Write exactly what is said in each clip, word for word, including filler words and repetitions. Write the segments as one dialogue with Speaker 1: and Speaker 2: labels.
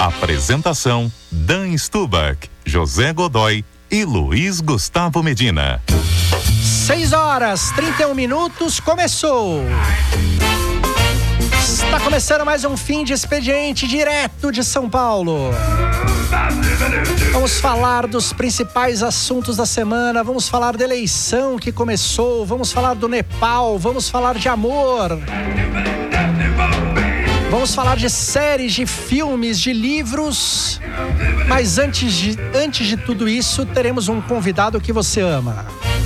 Speaker 1: Apresentação: Dan Stubach, José Godoy e Luiz Gustavo Medina.
Speaker 2: seis horas, trinta e um minutos, começou! Está começando mais um fim de expediente direto de São Paulo. Vamos falar dos principais assuntos da semana, vamos falar da eleição que começou, vamos falar do Nepal, vamos falar de amor. Vamos falar de séries, de filmes, de livros. Mas antes de, antes de tudo isso, teremos um convidado que você ama.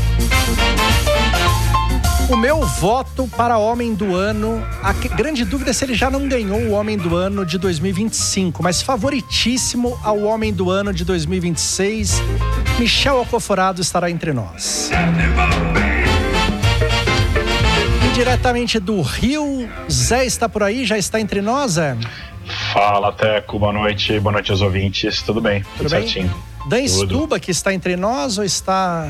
Speaker 2: O meu voto para Homem do Ano, a grande dúvida é se ele já não ganhou o Homem do Ano de dois mil e vinte e cinco, mas favoritíssimo ao Homem do Ano de dois mil e vinte e seis, Michel Alcoforado estará entre nós. E diretamente do Rio, Zé está por aí, já está entre nós, Zé?
Speaker 3: Fala, Teco, boa noite, boa noite aos ouvintes, tudo bem, tudo, tudo bem? Certinho.
Speaker 2: Dan Stuba, que está entre nós ou está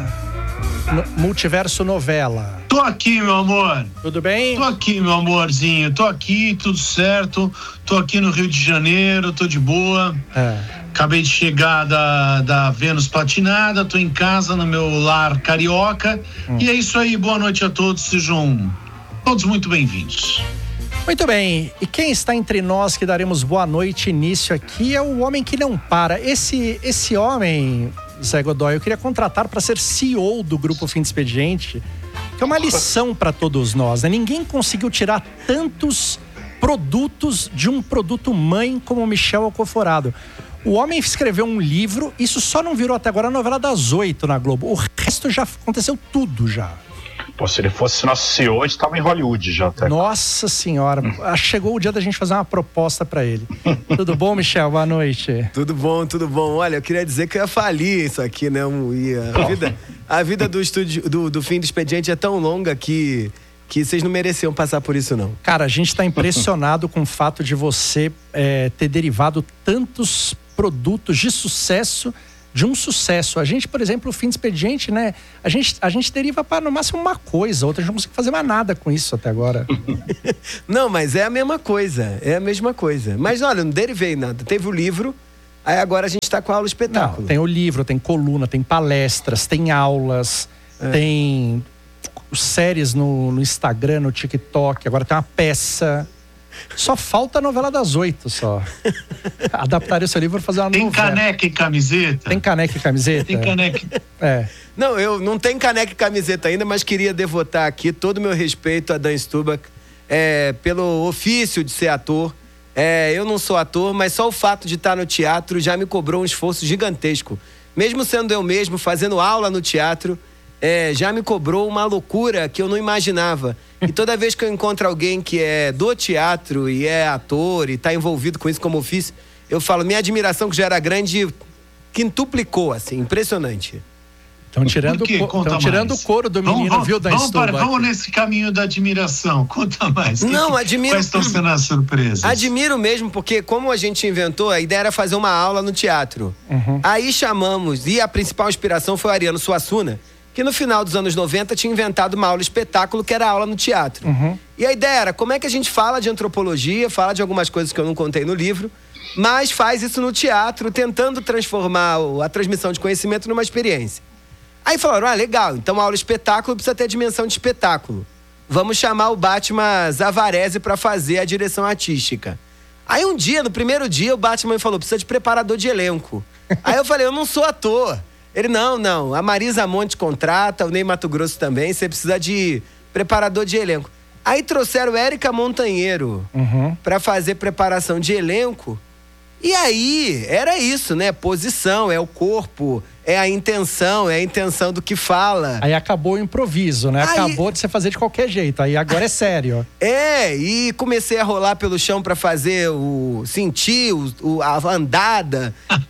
Speaker 2: no Multiverso Novela?
Speaker 4: Tô aqui, meu amor.
Speaker 2: Tudo bem?
Speaker 4: Tô aqui, meu amorzinho. Tô aqui, tudo certo. Tô aqui no Rio de Janeiro, tô de boa. É. Acabei de chegar da, da Vênus Platinada, tô em casa, no meu lar carioca. Hum. E é isso aí, boa noite a todos. Sejam todos muito bem-vindos.
Speaker 2: Muito bem, e quem está entre nós que daremos boa noite início aqui é o homem que não para. Esse, esse homem, Zé Godoy, eu queria contratar para ser C E O do Grupo Fim de Expediente, que é uma lição para todos nós, né? Ninguém conseguiu tirar tantos produtos de um produto mãe como o Michel Alcoforado. O homem escreveu um livro, isso só não virou até agora a novela das oito na Globo. O resto já aconteceu tudo já.
Speaker 3: Pô, se ele fosse nosso C E O, a gente tava em Hollywood já. Até.
Speaker 2: Nossa senhora, chegou o dia da gente fazer uma proposta para ele. Tudo bom, Michel? Boa noite.
Speaker 5: Tudo bom, tudo bom. Olha, eu queria dizer que eu ia falir isso aqui, né? A vida, a vida do, estúdio, do, do Fim de Expediente é tão longa que, que vocês não mereciam passar por isso, não.
Speaker 2: Cara, a gente tá impressionado com o fato de você é, ter derivado tantos produtos de sucesso de um sucesso. A gente, por exemplo, o Fim de Expediente, né? A gente, a gente deriva para no máximo uma coisa, outra a gente não consegue fazer mais nada com isso até agora.
Speaker 5: Não, mas é a mesma coisa, é a mesma coisa. Mas olha, não derivei nada. Teve o livro, aí agora a gente está com a aula espetáculo.
Speaker 2: Não, tem o livro, tem coluna, tem palestras, tem aulas, é. tem séries no, no Instagram, no TikTok, agora tem uma peça. Só falta a novela das oito, só. Adaptaria o seu livro para fazer uma
Speaker 4: tem
Speaker 2: novela.
Speaker 4: Tem caneca e camiseta?
Speaker 2: Tem caneca e camiseta?
Speaker 4: Tem caneca.
Speaker 2: É.
Speaker 5: Não, eu não tenho caneca e camiseta ainda, mas queria devotar aqui todo o meu respeito a Dan Stubach, é, pelo ofício de ser ator. É, eu não sou ator, mas só o fato de estar no teatro já me cobrou um esforço gigantesco. Mesmo sendo eu mesmo fazendo aula no teatro, é, já me cobrou uma loucura que eu não imaginava. E toda vez que eu encontro alguém que é do teatro e é ator e está envolvido com isso como ofício, eu falo, minha admiração que já era grande, quintuplicou, assim, impressionante.
Speaker 2: Estão tirando, co- tirando o couro do menino,
Speaker 4: vamos,
Speaker 2: viu, da
Speaker 4: vamos,
Speaker 2: Stubach?
Speaker 4: Vamos nesse caminho da admiração, conta mais.
Speaker 5: Não,
Speaker 4: que,
Speaker 5: admiro...
Speaker 4: Quais estão sendo as surpresas?
Speaker 5: Admiro mesmo, porque como a gente inventou, a ideia era fazer uma aula no teatro. Uhum. Aí chamamos, e a principal inspiração foi o Ariano Suassuna, que no final dos anos noventa tinha inventado uma aula espetáculo que era aula no teatro. Uhum. E a ideia era, como é que a gente fala de antropologia, fala de algumas coisas que eu não contei no livro, mas faz isso no teatro, tentando transformar a transmissão de conhecimento numa experiência. Aí falaram, ah, legal, então a aula espetáculo precisa ter dimensão de espetáculo. Vamos chamar o Batman Zavarese para fazer a direção artística. Aí um dia, no primeiro dia, o Batman falou, precisa de preparador de elenco. Aí eu falei, eu não sou ator. Ele, não, não, a Marisa Monte contrata, o Ney Mato Grosso também, você precisa de preparador de elenco. Aí trouxeram Érica Montanheiro uhum. para fazer preparação de elenco. E aí, era isso, né? Posição, é o corpo, é a intenção, é a intenção do que fala.
Speaker 2: Aí acabou o improviso, né? Aí... Acabou de você fazer de qualquer jeito, aí agora é sério.
Speaker 5: É, e comecei a rolar pelo chão pra fazer o... sentir o, o, a andada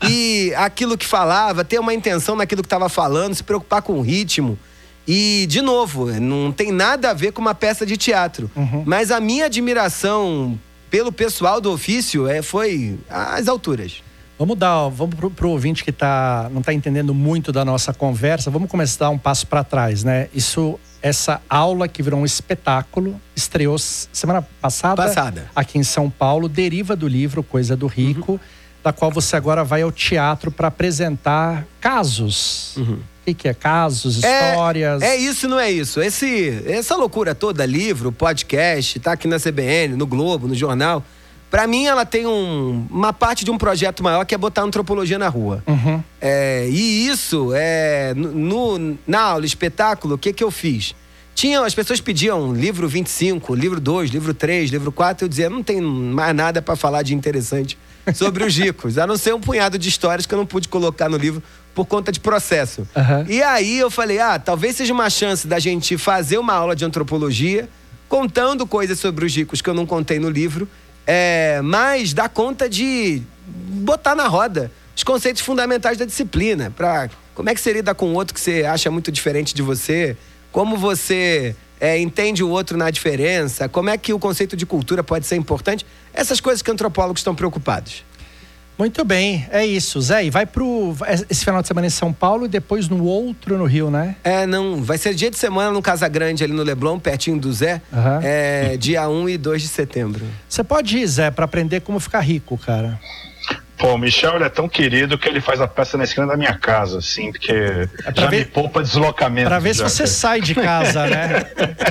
Speaker 5: e aquilo que falava, ter uma intenção naquilo que tava falando, se preocupar com o ritmo. E, de novo, não tem nada a ver com uma peça de teatro. Uhum. Mas a minha admiração pelo pessoal do ofício é, foi às alturas.
Speaker 2: Vamos dar, vamos pro, pro ouvinte que tá, não está entendendo muito da nossa conversa, vamos começar a dar um passo para trás, né? Isso, essa aula que virou um espetáculo, estreou semana passada,
Speaker 5: passada.
Speaker 2: aqui em São Paulo, deriva do livro Coisa do Rico. Uhum. da qual você agora vai ao teatro para apresentar casos. Uhum. O que, que é? Casos, histórias?
Speaker 5: É, é isso, não é isso. Esse, essa loucura toda, livro, podcast, tá aqui na C B N, no Globo, no jornal, pra mim ela tem um, uma parte de um projeto maior que é botar antropologia na rua. Uhum. É, e isso, é, no, na aula, espetáculo, o que que eu fiz? Tinha, as pessoas pediam livro vinte e cinco, livro dois, livro três, livro quatro, eu dizia, não tem mais nada pra falar de interessante sobre os ricos, a não ser um punhado de histórias que eu não pude colocar no livro por conta de processo. Uhum. E aí eu falei, ah, talvez seja uma chance da gente fazer uma aula de antropologia, contando coisas sobre os ricos que eu não contei no livro, é, mas dá conta de botar na roda os conceitos fundamentais da disciplina, pra como é que você lida com o outro que você acha muito diferente de você, como você é, entende o outro na diferença, como é que o conceito de cultura pode ser importante, essas coisas que antropólogos estão preocupados.
Speaker 2: Muito bem, é isso. Zé, e vai pro... esse final de semana em São Paulo e depois no outro no Rio, né?
Speaker 5: É, não, vai ser dia de semana no Casa Grande ali no Leblon, pertinho do Zé, uhum. é, dia um e dois de setembro.
Speaker 2: Você pode ir, Zé, pra aprender como ficar rico, cara.
Speaker 3: Pô, o Michel, ele é tão querido que ele faz a peça na esquina da minha casa, assim, porque é já ver... me poupa deslocamento.
Speaker 2: Pra ver se você
Speaker 3: que...
Speaker 2: sai de casa, né?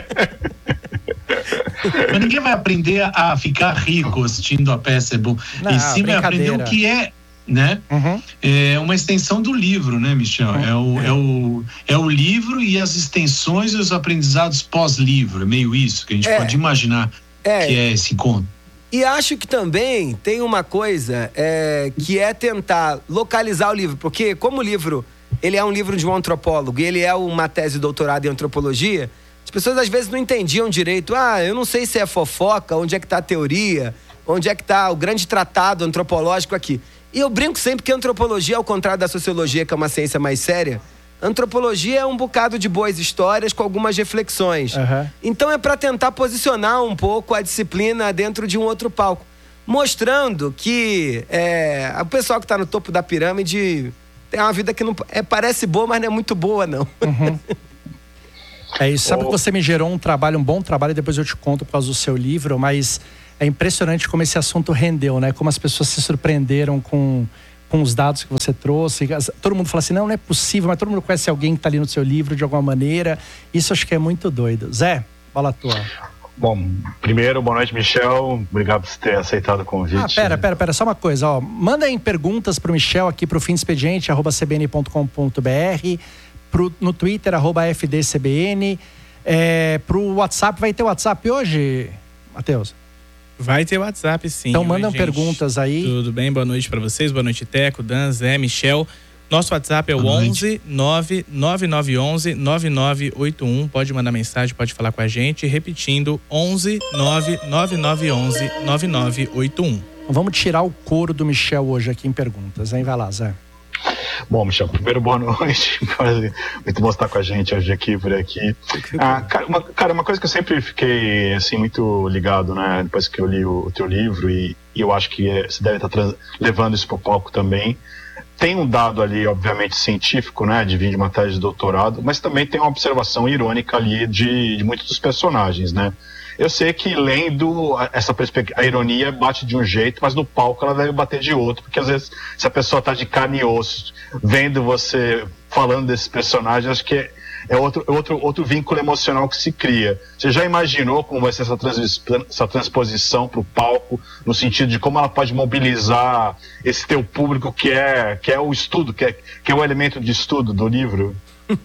Speaker 4: Mas ninguém vai aprender a ficar rico assistindo a peça, é bom. Não, e sim vai aprender o que é, né? Uhum. É uma extensão do livro, né, Michel? Uhum. É, o, é, o, é o livro e as extensões e os aprendizados pós-livro. É meio isso que a gente é. pode imaginar é. que é esse encontro.
Speaker 5: E acho que também tem uma coisa é, que é tentar localizar o livro, porque como o livro, ele é um livro de um antropólogo e ele é uma tese de doutorado em antropologia, as pessoas às vezes não entendiam direito. Ah, eu não sei se é fofoca, onde é que está a teoria, onde é que está o grande tratado antropológico aqui. E eu brinco sempre que a antropologia, ao contrário da sociologia, que é uma ciência mais séria, a antropologia é um bocado de boas histórias com algumas reflexões. Uhum. Então é para tentar posicionar um pouco a disciplina dentro de um outro palco, mostrando que é, o pessoal que está no topo da pirâmide tem uma vida que não é, parece boa, mas não é muito boa, não.
Speaker 2: Uhum. É isso, sabe oh. que você me gerou um trabalho, um bom trabalho, e depois eu te conto por causa do seu livro, mas é impressionante como esse assunto rendeu, né? Como as pessoas se surpreenderam com, com os dados que você trouxe. Todo mundo fala assim, não, não é possível, mas todo mundo conhece alguém que está ali no seu livro de alguma maneira. Isso acho que é muito doido. Zé, bola tua.
Speaker 3: Bom, primeiro, boa noite, Michel. Obrigado por ter aceitado o convite.
Speaker 2: Ah, pera, pera, pera, só uma coisa, ó. Manda aí perguntas pro Michel aqui pro fim do expediente, arroba c b n ponto com ponto b r. Pro, no Twitter, arroba F D C B N. É, pro WhatsApp, vai ter WhatsApp hoje, Matheus?
Speaker 6: Vai ter WhatsApp, sim.
Speaker 2: Então mandam Oi, perguntas aí.
Speaker 6: Tudo bem? Boa noite para vocês. Boa noite, Teco, Dan, Zé, Michel. Nosso WhatsApp é o onze nove nove nove onze nove nove oito um. Pode mandar mensagem, pode falar com a gente. Repetindo, onze nove nove nove onze nove nove oito um.
Speaker 2: Vamos tirar o couro do Michel hoje aqui em perguntas, hein? Vai lá, Zé.
Speaker 3: Bom, Michel, primeiro boa noite. Muito bom estar com a gente hoje aqui, por aqui. Ah, cara, uma, cara, uma coisa que eu sempre fiquei assim, muito ligado, né? Depois que eu li o, o teu livro, e, e eu acho que é, você deve estar trans, levando isso para o palco também. Tem um dado ali, obviamente, científico, né? De vir de uma tese de doutorado, mas também tem uma observação irônica ali de, de muitos dos personagens, né? Eu sei que lendo essa perspectiva, a ironia bate de um jeito, mas no palco ela deve bater de outro, porque às vezes se a pessoa está de carne e osso, vendo você falando desses personagens, acho que é, é outro, outro, outro vínculo emocional que se cria. Você já imaginou como vai ser essa, trans, essa transposição para o palco, no sentido de como ela pode mobilizar esse teu público que é, que é o estudo, que é, que é o elemento de estudo do livro?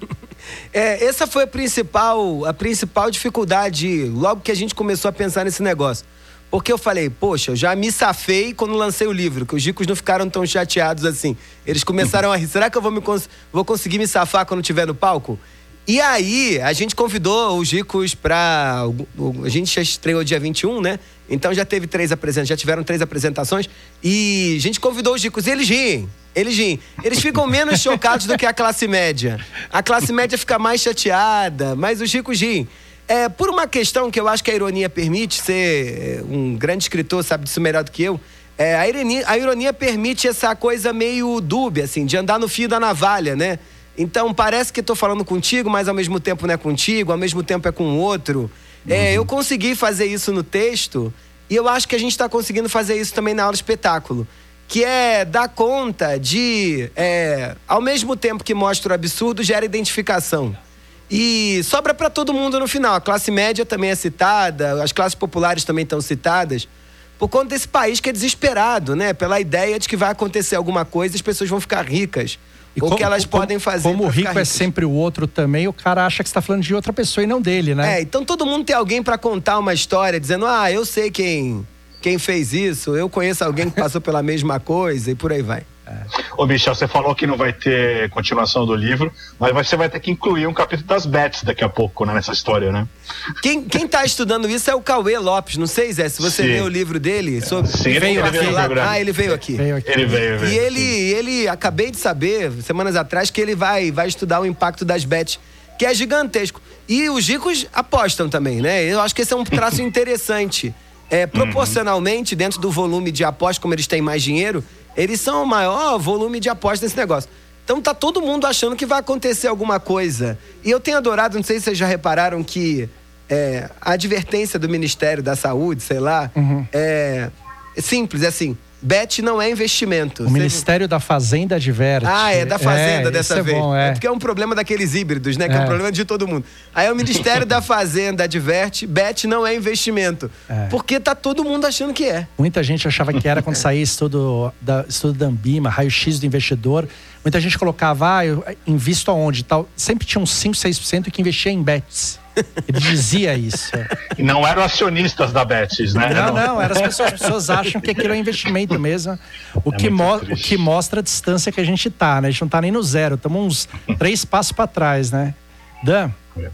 Speaker 5: É, essa foi a principal, a principal dificuldade logo que a gente começou a pensar nesse negócio. Porque eu falei, poxa, eu já me safei quando lancei o livro, que os ricos não ficaram tão chateados assim. Eles começaram a rir, será que eu vou, me cons- vou conseguir me safar quando estiver no palco? E aí, a gente convidou os ricos pra... A gente já estreou dia vinte e um, né? Então já teve três apresentações, já tiveram três apresentações. E a gente convidou os ricos e eles riem. Eles riem. Eles ficam menos chocados do que a classe média. A classe média fica mais chateada, mas os ricos riem. É, por uma questão que eu acho que a ironia permite, ser um grande escritor sabe disso melhor do que eu, é, a, ironia, a ironia permite essa coisa meio dúbia, assim, de andar no fio da navalha, né? Então parece que estou falando contigo, mas ao mesmo tempo não é contigo, ao mesmo tempo é com o outro. Uhum. É, eu consegui fazer isso no texto e eu acho que a gente está conseguindo fazer isso também na aula de espetáculo. que é dar conta de, é, ao mesmo tempo que mostra o absurdo, gera identificação. E sobra para todo mundo no final. A classe média também é citada, as classes populares também estão citadas, por conta desse país que é desesperado, né? Pela ideia de que vai acontecer alguma coisa e as pessoas vão ficar ricas.
Speaker 2: E
Speaker 5: ou
Speaker 2: como,
Speaker 5: que elas
Speaker 2: como,
Speaker 5: podem fazer.
Speaker 2: Como o rico é sempre o outro também, o cara acha que você está falando de outra pessoa e não dele, né?
Speaker 5: É, então todo mundo tem alguém para contar uma história, dizendo, ah, eu sei quem, quem fez isso, eu conheço alguém que passou pela mesma coisa e por aí vai.
Speaker 3: É. Ô, Michel, você falou que não vai ter continuação do livro, mas você vai ter que incluir um capítulo das Bets daqui a pouco, né, nessa história, né?
Speaker 5: Quem, quem tá estudando isso é o Cauê Lopes, não sei, Zé, se você leu o livro dele sobre...
Speaker 3: Sim, ele veio,
Speaker 5: veio
Speaker 3: aqui.
Speaker 5: Ah, ele veio aqui.
Speaker 2: Veio aqui.
Speaker 3: Ele veio, veio.
Speaker 5: E ele, ele, acabei de saber, semanas atrás, que ele vai, vai estudar o impacto das bets, que é gigantesco. E os ricos apostam também, né? Eu acho que esse é um traço interessante. É, proporcionalmente, dentro do volume de apostas, como eles têm mais dinheiro, eles são o maior volume de apostas nesse negócio. Então tá todo mundo achando que vai acontecer alguma coisa. E eu tenho adorado, não sei se vocês já repararam que é, a advertência do Ministério da Saúde, sei lá, uhum. é, é simples, é assim, bet não é investimento.
Speaker 2: O Você... Ministério da Fazenda adverte.
Speaker 5: Ah, é da Fazenda
Speaker 2: é,
Speaker 5: dessa
Speaker 2: é
Speaker 5: vez.
Speaker 2: Bom, é.
Speaker 5: é porque é um problema daqueles híbridos, né? Que é, é um problema de todo mundo. Aí o Ministério da Fazenda adverte, bet não é investimento. É. Porque tá todo mundo achando que é.
Speaker 2: Muita gente achava que era quando saía estudo da, estudo da Ambima, raio-x do investidor. Muita gente colocava, ah, eu invisto aonde? Tal. Sempre tinha uns cinco, seis por cento que investia em bets. Ele dizia isso.
Speaker 3: E não eram acionistas da Betis, né?
Speaker 2: Não, não, eram as pessoas. As pessoas acham que aquilo é investimento mesmo. O, é que, mo o que mostra a distância que a gente tá, né? A gente não tá nem no zero, estamos uns três passos para trás, né? Dan?
Speaker 4: É.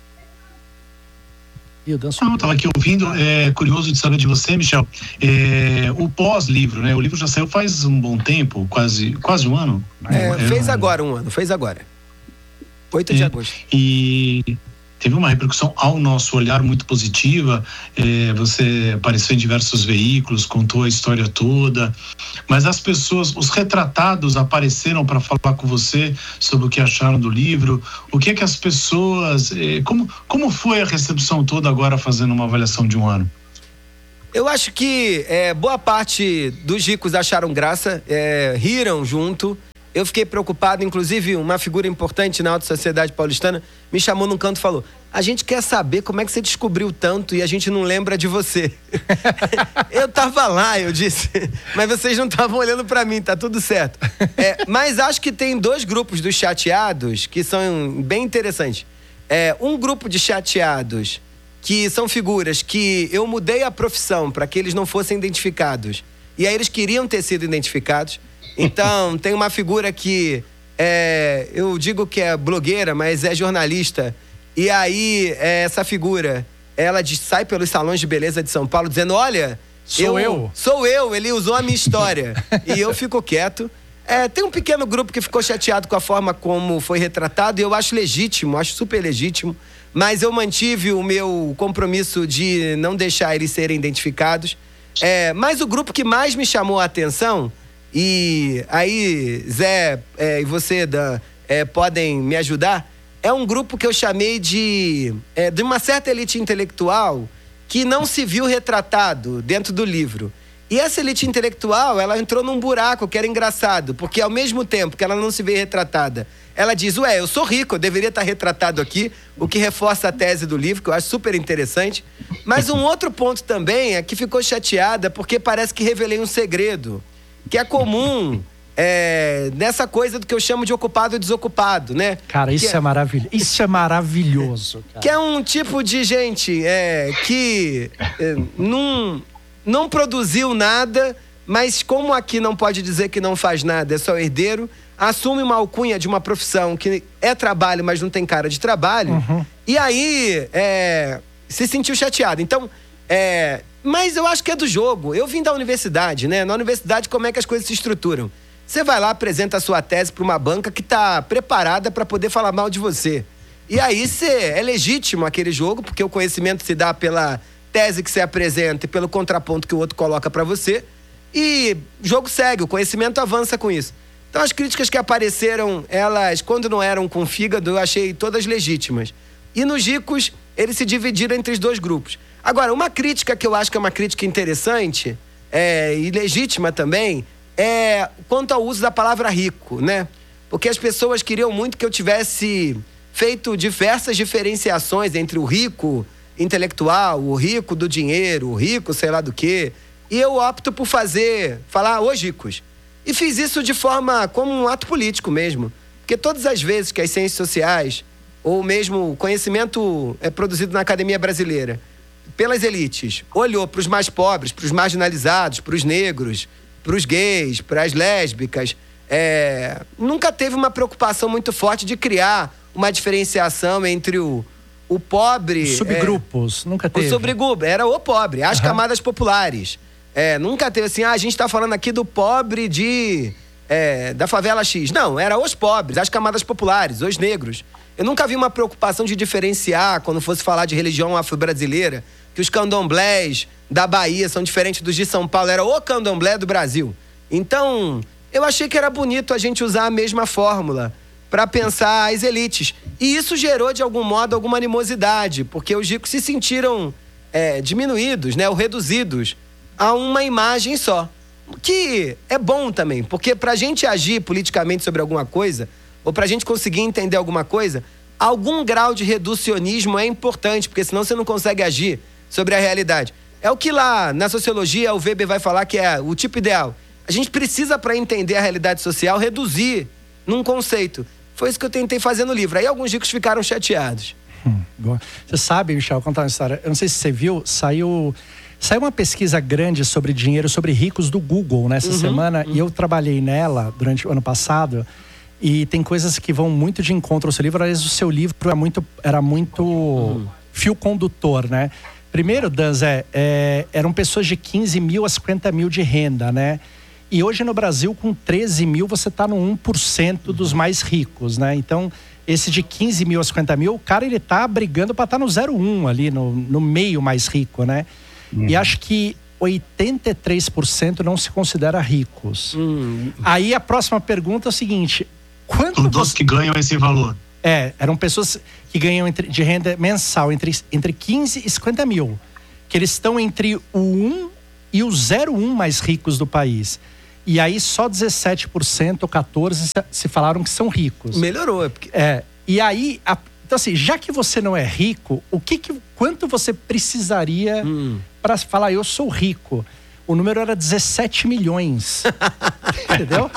Speaker 4: Não, eu tava aqui ouvindo, é curioso de saber de você, Michel. É, o pós-livro, né? O livro já saiu faz um bom tempo, quase, quase um ano.
Speaker 5: É, é, fez agora um ano, fez agora. oito de agosto.
Speaker 4: E teve uma repercussão ao nosso olhar muito positiva. É, você apareceu em diversos veículos, contou a história toda, mas as pessoas, os retratados apareceram para falar com você sobre o que acharam do livro. O que é que as pessoas, é, como, como foi a recepção toda agora fazendo uma avaliação de um ano?
Speaker 5: Eu acho que é, boa parte dos ricos acharam graça, é, riram junto. Eu fiquei preocupado, inclusive uma figura importante na alta sociedade paulistana me chamou num canto e falou: a gente quer saber como é que você descobriu tanto e a gente não lembra de você. Eu tava lá, eu disse, mas vocês não estavam olhando pra mim, tá tudo certo. É, mas acho que tem dois grupos dos chateados que são bem interessantes. É, um grupo de chateados que são figuras que eu mudei a profissão para que eles não fossem identificados e aí eles queriam ter sido identificados. Então, tem uma figura que é, eu digo que é blogueira, mas é jornalista. E aí, é, essa figura, ela de, sai pelos salões de beleza de São Paulo dizendo: olha,
Speaker 2: sou eu, eu.
Speaker 5: Sou eu, ele usou a minha história. E eu fico quieto. É, tem um pequeno grupo que ficou chateado com a forma como foi retratado, e eu acho legítimo, acho super legítimo. Mas eu mantive o meu compromisso de não deixar eles serem identificados. É, mas o grupo que mais me chamou a atenção... E aí, Zé é, e você, Dan, é, podem me ajudar. É um grupo que eu chamei de, é, de uma certa elite intelectual que não se viu retratado dentro do livro. E essa elite intelectual, ela entrou num buraco que era engraçado, porque ao mesmo tempo que ela não se vê retratada, ela diz: ué, eu sou rico, eu deveria estar retratado aqui, o que reforça a tese do livro, que eu acho super interessante. Mas um outro ponto também é que ficou chateada porque parece que revelei um segredo que é comum é, nessa coisa do que eu chamo de ocupado e desocupado, né?
Speaker 2: Cara, isso
Speaker 5: que
Speaker 2: é maravilhoso. Isso é maravilhoso, cara.
Speaker 5: Que é um tipo de gente é, que é, não, não produziu nada, mas como aqui não pode dizer que não faz nada, é só herdeiro, assume uma alcunha de uma profissão que é trabalho, mas não tem cara de trabalho, uhum. E aí é, se sentiu chateado. Então, é... Mas eu acho que é do jogo. Eu vim da universidade, né? Na universidade, como é que as coisas se estruturam? Você vai lá, apresenta a sua tese para uma banca que está preparada para poder falar mal de você. E aí cê, é legítimo aquele jogo, porque o conhecimento se dá pela tese que você apresenta e pelo contraponto que o outro coloca para você. E o jogo segue, o conhecimento avança com isso. Então as críticas que apareceram, elas, quando não eram com fígado, eu achei todas legítimas. E nos ricos, eles se dividiram entre os dois grupos. Agora, uma crítica que eu acho que é uma crítica interessante é, e legítima também é quanto ao uso da palavra rico, né? Porque as pessoas queriam muito que eu tivesse feito diversas diferenciações entre o rico intelectual, o rico do dinheiro, o rico sei lá do quê. E eu opto por fazer, falar os ricos. E fiz isso de forma como um ato político mesmo. Porque todas as vezes que as ciências sociais, ou mesmo o conhecimento é produzido na academia brasileira, pelas elites, olhou para os mais pobres, para os marginalizados, para os negros, para os gays, para as lésbicas, é, nunca teve uma preocupação muito forte de criar uma diferenciação entre o, o pobre...
Speaker 2: Os subgrupos, é, nunca teve.
Speaker 5: O subgrupo, era o pobre, as uhum. camadas populares. É, nunca teve assim, ah, a gente está falando aqui do pobre de... É, da favela X. Não, era os pobres, as camadas populares, os negros. Eu nunca vi uma preocupação de diferenciar quando fosse falar de religião afro-brasileira, que os candomblés da Bahia são diferentes dos de São Paulo, era o candomblé do Brasil. Então, eu achei que era bonito a gente usar a mesma fórmula para pensar as elites. E isso gerou, de algum modo, alguma animosidade, porque os ricos se sentiram é, diminuídos, né, ou reduzidos a uma imagem só. Que é bom também, porque pra gente agir politicamente sobre alguma coisa, ou pra gente conseguir entender alguma coisa, algum grau de reducionismo é importante, porque senão você não consegue agir sobre a realidade. É o que lá na sociologia o Weber vai falar que é o tipo ideal. A gente precisa, para entender a realidade social, reduzir num conceito. Foi isso que eu tentei fazer no livro. Aí alguns ricos ficaram chateados.
Speaker 2: Hum, boa. Você sabe, Michel, vou contar uma história. Eu não sei se você viu, saiu... Saiu uma pesquisa grande sobre dinheiro, sobre ricos do Google nessa uhum, semana. Uhum. E eu trabalhei nela durante o ano passado. E tem coisas que vão muito de encontro ao seu livro. Aliás, o seu livro era muito, era muito uhum. fio condutor, né? Primeiro, Danzé, é, eram pessoas de quinze mil a cinquenta mil de renda, né? E hoje no Brasil, com treze mil, você está no um por cento dos mais ricos, né? Então, esse de quinze mil a cinquenta mil, o cara ele tá brigando para estar tá no zero vírgula um ali, no, no meio mais rico, né? Uhum. E acho que oitenta e três por cento não se considera ricos. Uhum. Aí a próxima pergunta é o seguinte: quanto
Speaker 4: todos você... que ganham esse valor?
Speaker 2: É, eram pessoas que ganham entre, de renda mensal entre, entre quinze e cinquenta mil. Que eles estão entre o um e o zero vírgula um mais ricos do país. E aí só dezessete por cento ou quatorze por cento se falaram que são ricos.
Speaker 5: Melhorou. É, porque...
Speaker 2: é e aí... A... Então assim, já que você não é rico, o que, que quanto você precisaria hum. para falar eu sou rico? O número era dezessete milhões. Entendeu?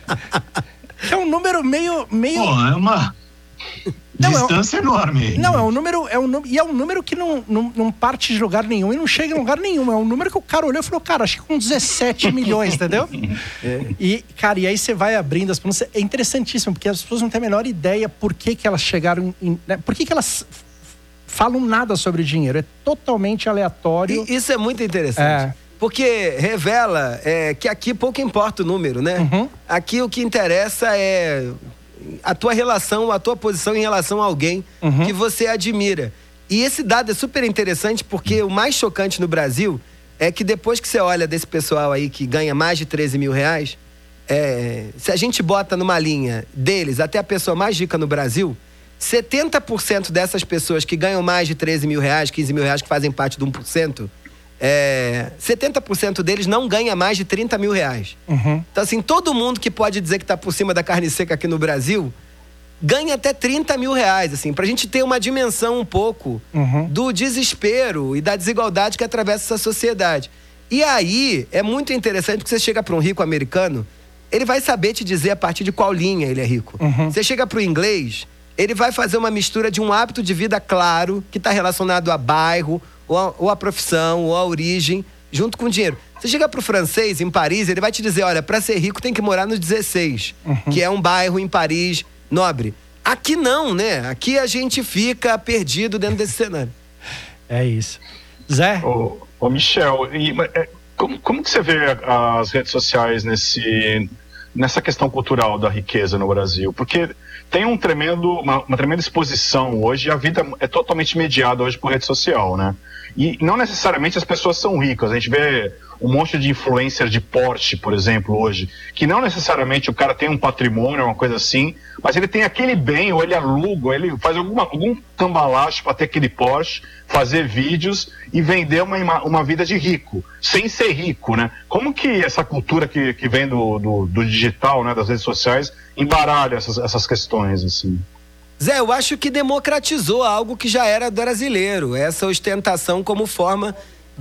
Speaker 2: É um número meio... meio...
Speaker 4: Pô, é uma não, distância
Speaker 2: é um...
Speaker 4: enorme.
Speaker 2: Não, é um número... É um... E é um número que não, não, não parte de lugar nenhum e não chega em lugar nenhum. É um número que o cara olhou e falou, cara, acho que com dezessete milhões, entendeu? É. E, cara, e aí você vai abrindo as pronúncias. É interessantíssimo, porque as pessoas não têm a menor ideia por que que elas chegaram... Em, né? Por que que elas falam nada sobre dinheiro. É totalmente aleatório.
Speaker 5: E isso é muito interessante. É. Porque revela é, que aqui pouco importa o número, né? Uhum. Aqui o que interessa é a tua relação, a tua posição em relação a alguém uhum. que você admira. E esse dado é super interessante porque o mais chocante no Brasil é que depois que você olha desse pessoal aí que ganha mais de treze mil reais, é, se a gente bota numa linha deles até a pessoa mais rica no Brasil, setenta por cento dessas pessoas que ganham mais de treze mil reais, quinze mil reais, que fazem parte do um por cento, é, setenta por cento deles não ganha mais de trinta mil reais. Uhum. Então, assim, todo mundo que pode dizer que está por cima da carne seca aqui no Brasil ganha até trinta mil reais, assim, pra gente ter uma dimensão um pouco uhum. do desespero e da desigualdade que atravessa essa sociedade. E aí, é muito interessante porque você chega para um rico americano, ele vai saber te dizer a partir de qual linha ele é rico. Uhum. Você chega para o inglês, ele vai fazer uma mistura de um hábito de vida claro, que está relacionado a bairro, ou a, ou a profissão, ou a origem, junto com o dinheiro. Você chega para o francês, em Paris, ele vai te dizer, olha, para ser rico tem que morar no dezesseis, uhum. que é um bairro em Paris nobre. Aqui não, né? Aqui a gente fica perdido dentro desse cenário.
Speaker 2: É isso. Zé?
Speaker 3: Ô, ô Michel, e, é, como, como que você vê as redes sociais nesse, nessa questão cultural da riqueza no Brasil? Porque tem um tremendo, uma, uma tremenda exposição hoje, e a vida é totalmente mediada hoje por rede social, né? E não necessariamente as pessoas são ricas. A gente vê um monte de influencer de Porsche, por exemplo, hoje, que não necessariamente o cara tem um patrimônio, uma coisa assim, mas ele tem aquele bem, ou ele aluga, ou ele faz alguma, algum cambalacho para ter aquele Porsche, fazer vídeos e vender uma, uma vida de rico, sem ser rico, né? Como que essa cultura que, que vem do, do, do digital, né, das redes sociais, embaralha essas, essas questões, assim?
Speaker 5: Zé, eu acho que democratizou algo que já era brasileiro, essa ostentação como forma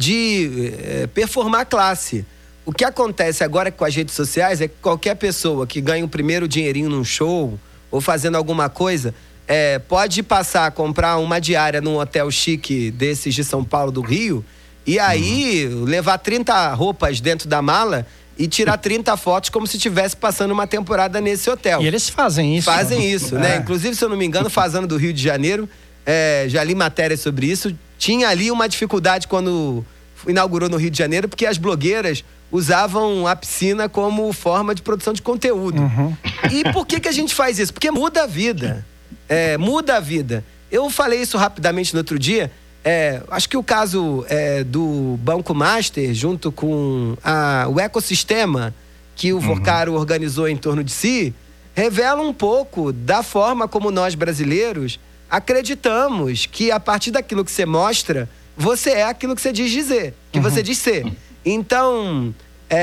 Speaker 5: de é, performar classe. O que acontece agora com as redes sociais é que qualquer pessoa que ganha o primeiro dinheirinho num show ou fazendo alguma coisa, é, pode passar a comprar uma diária num hotel chique desses de São Paulo, do Rio, e aí uhum. levar trinta roupas dentro da mala e tirar trinta fotos como se estivesse passando uma temporada nesse hotel.
Speaker 2: E eles fazem isso.
Speaker 5: Fazem
Speaker 2: né?
Speaker 5: isso, né? É. Inclusive, se eu não me engano, Fazano do Rio de Janeiro, é, já li matérias sobre isso, tinha ali uma dificuldade quando inaugurou no Rio de Janeiro, porque as blogueiras usavam a piscina como forma de produção de conteúdo. Uhum. E por que que a gente faz isso? Porque muda a vida. É, muda a vida. Eu falei isso rapidamente no outro dia. É, acho que o caso é, do Banco Master, junto com a, o ecossistema que o Vocaro uhum. organizou em torno de si, revela um pouco da forma como nós brasileiros acreditamos que a partir daquilo que você mostra, você é aquilo que você diz dizer, que uhum. você diz ser. Então,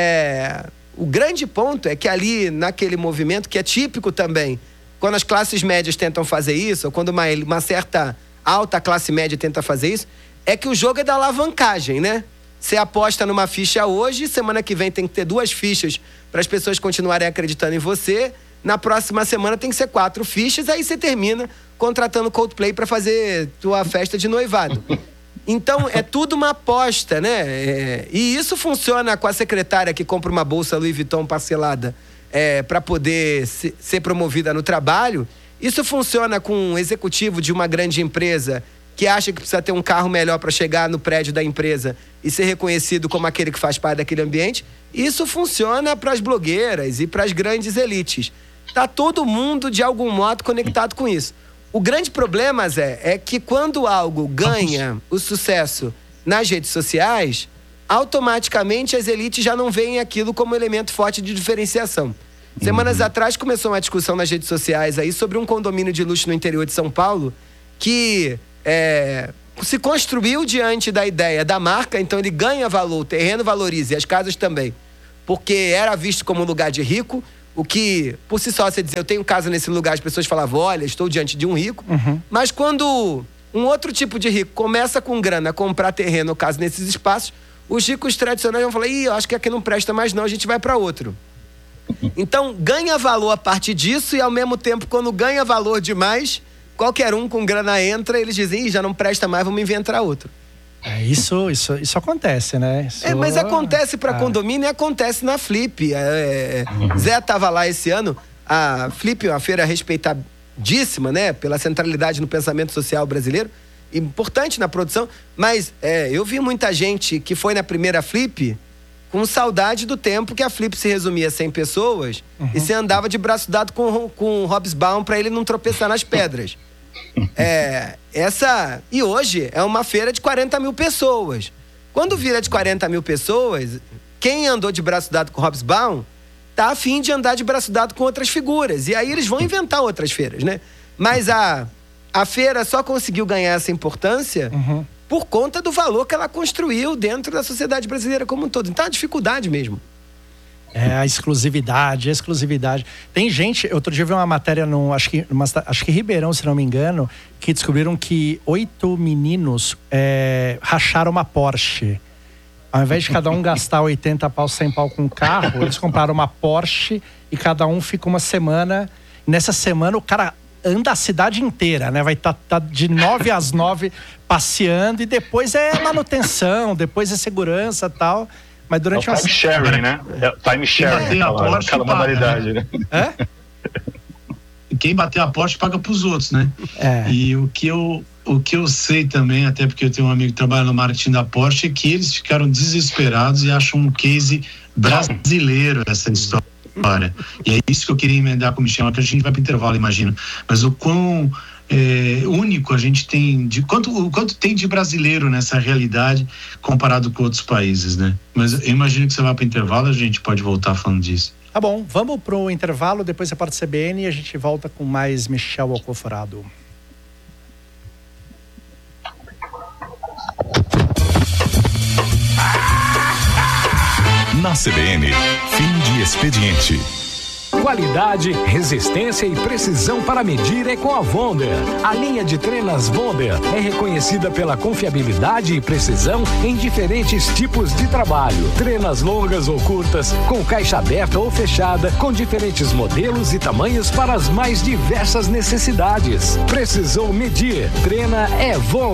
Speaker 5: é, o grande ponto é que ali, naquele movimento, que é típico também, quando as classes médias tentam fazer isso, ou quando uma, uma certa alta classe média tenta fazer isso, é que o jogo é da alavancagem, né? Você aposta numa ficha hoje, semana que vem tem que ter duas fichas para as pessoas continuarem acreditando em você. Na próxima semana tem que ser quatro fichas, aí você termina contratando Coldplay para fazer tua festa de noivado. Então, é tudo uma aposta, né? É, e isso funciona com a secretária que compra uma bolsa Louis Vuitton parcelada é, para poder se, ser promovida no trabalho. Isso funciona com um executivo de uma grande empresa que acha que precisa ter um carro melhor para chegar no prédio da empresa e ser reconhecido como aquele que faz parte daquele ambiente. Isso funciona para as blogueiras e para as grandes elites. Tá todo mundo, de algum modo, conectado com isso. O grande problema, Zé, é que quando algo ganha o sucesso nas redes sociais, automaticamente as elites já não veem aquilo como elemento forte de diferenciação. Semanas uhum. atrás começou uma discussão nas redes sociais aí sobre um condomínio de luxo no interior de São Paulo que é, se construiu diante da ideia da marca, então ele ganha valor, o terreno valoriza e as casas também, porque era visto como um lugar de rico, o que, por si só, você dizer, eu tenho casa nesse lugar, as pessoas falavam, olha, estou diante de um rico, uhum. mas quando um outro tipo de rico começa com grana a comprar terreno, ou casa nesses espaços, os ricos tradicionais vão falar, ih, eu acho que aqui não presta mais não, a gente vai para outro. Então, ganha valor a partir disso e, ao mesmo tempo, quando ganha valor demais, qualquer um com grana entra, eles dizem, ih, já não presta mais, vamos inventar outro.
Speaker 2: É, isso, isso, isso acontece, né? Isso...
Speaker 5: É, mas acontece para ah. condomínio e acontece na Flip. É, uhum. Zé tava lá esse ano, a Flip é uma feira respeitadíssima, né? Pela centralidade no pensamento social brasileiro, importante na produção, mas é, eu vi muita gente que foi na primeira Flip com saudade do tempo que a Flip se resumia a cem pessoas uhum. e você andava de braço dado com, com o Hobsbawm para ele não tropeçar nas pedras. É, essa, e hoje é uma feira de quarenta mil pessoas. Quando vira de quarenta mil pessoas, quem andou de braço dado com o Hobsbawm tá a fim de andar de braço dado com outras figuras. E aí eles vão inventar outras feiras, né? Mas a, a feira só conseguiu ganhar essa importância uhum. por conta do valor que ela construiu dentro da sociedade brasileira como um todo. Então é uma dificuldade mesmo.
Speaker 2: É, a exclusividade, a exclusividade. Tem gente, outro dia eu vi uma matéria, no, acho, que, uma, acho que Ribeirão, se não me engano, que descobriram que oito meninos é, racharam uma Porsche. Ao invés de cada um gastar oitenta pau, cem pau com um carro, eles compraram uma Porsche e cada um fica uma semana. Nessa semana o cara anda a cidade inteira, né? Vai estar tá, tá de nove às nove passeando e depois é manutenção, depois é segurança e tal. Mas durante
Speaker 3: é o time sharing, né? É time sharing,
Speaker 4: quem bater a Porsche
Speaker 3: aquela modalidade, né?
Speaker 2: É?
Speaker 4: Quem bater a Porsche paga pros outros, né?
Speaker 2: É.
Speaker 4: E o que eu o que eu sei também, até porque eu tenho um amigo que trabalha no marketing da Porsche, é que eles ficaram desesperados e acham um case brasileiro essa história. E é isso que eu queria emendar com o Michel, que a gente vai para o intervalo, imagino. Mas o quão é, único a gente tem, de quanto, o quanto tem de brasileiro nessa realidade comparado com outros países, né? Mas eu imagino que você vai para o intervalo, a gente pode voltar falando disso.
Speaker 2: Tá bom, vamos pro intervalo, depois repórter C B N e a gente volta com mais Michel Alcoforado.
Speaker 1: Na C B N, fim de expediente.
Speaker 7: Qualidade, resistência e precisão para medir é com a Wonder. A linha de trenas Wonder é reconhecida pela confiabilidade e precisão em diferentes tipos de trabalho. Trenas longas ou curtas, com caixa aberta ou fechada, com diferentes modelos e tamanhos para as mais diversas necessidades. Precisou medir? Trena é Wonder.